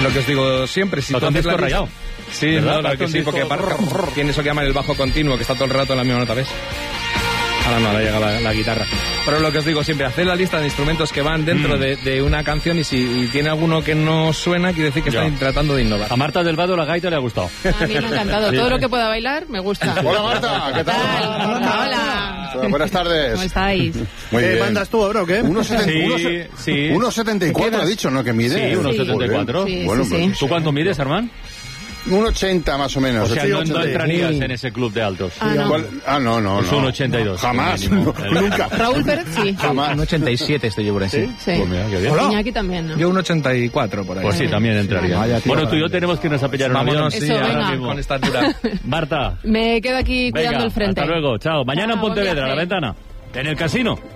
lo que os digo siempre, si tú haces rayado. Sí, no, claro que sí, porque tiene eso que llaman el bajo continuo, que está todo el rato en la misma nota, ¿ves? Ahora no, ahora llega la guitarra. Pero lo que os digo siempre, haced la lista de instrumentos que van dentro de una canción y si tiene alguno que no suena, quiere decir que están tratando de innovar. A Marta del Vado la gaita le ha gustado. A mí me ha encantado. Todo lo que pueda bailar me gusta. Hola Marta, ¿qué tal? Hola. Buenas tardes. ¿Cómo estáis? Muy bien. ¿Mandas tú ahora o qué? 1,74 ha dicho, ¿no? Que mide. Sí, 1,74. Sí, Bueno, sí, pues, sí. ¿tú cuánto mides, Armand? 1,80 más o menos. O sea, no entrarías en ese club de altos. No. Es un 82. Jamás. Nunca. Raúl Pérez, sí. Jamás. Un 87 estoy yo por ahí. Sí. Pues mira, qué bien. Iñaki también, ¿no? Yo un 84 por ahí. Pues sí, también entraría. Bueno, tú y yo tenemos que irnos a pillar un avión. Vámonos, sí, Eso, ahora venga. mismo con esta altura. Marta, Me quedo aquí cuidando venga, el frente. hasta luego. Chao. Mañana en Chao, buen Pontevedra, a la viaje. ventana. En el casino.